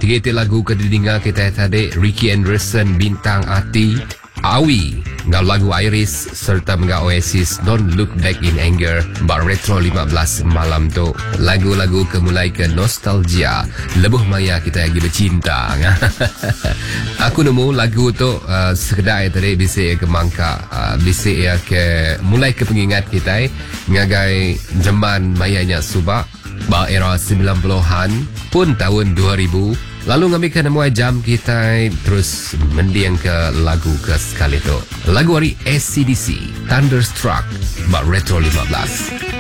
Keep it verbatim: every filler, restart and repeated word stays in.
Tiga lagu ke didengar kita tadi, Ricky Anderson, Bintang Ati, Awi, ngau lagu Iris serta ngau Oasis Don't Look Back in Anger, Bar Retro lima belas malam tu. Lagu-lagu ke mulai ke nostalgia, lebuh maya kita lagi bercinta. Aku nemu lagu tu uh, sekedar tadi bisa ke mangka, uh, bisa ya ke mulai ke pengingat kita ngagai zaman mayanya subak, ba era sembilan puluhan pun tahun dua ribu. Lalu ngambil ke nama jam kita terus mendiang ke lagu ke sekali tu. Lagu hari A C D C, Thunderstruck, Bar Retro lima belas.